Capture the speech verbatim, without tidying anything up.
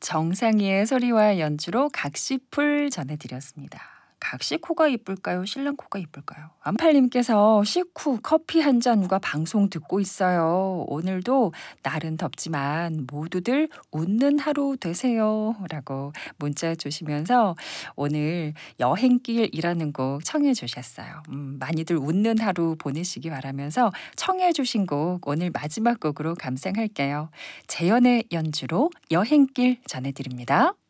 정상이의 소리와 연주로 각시풀 전해드렸습니다. 각시 코가 이쁠까요? 신랑 코가 이쁠까요? 안팔님께서 식후 커피 한 잔과 방송 듣고 있어요. 오늘도 날은 덥지만 모두들 웃는 하루 되세요. 라고 문자 주시면서 오늘 여행길이라는 곡 청해 주셨어요. 음, 많이들 웃는 하루 보내시기 바라면서 청해 주신 곡 오늘 마지막 곡으로 감상할게요. 재현의 연주로 여행길 전해드립니다.